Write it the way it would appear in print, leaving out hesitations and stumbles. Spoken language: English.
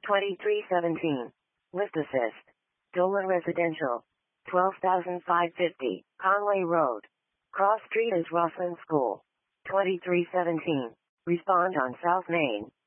2317. Lift assist. Dolan Residential. 12,550. Conway Road. Cross Street is Roslyn School. 2317. Respond on South Main.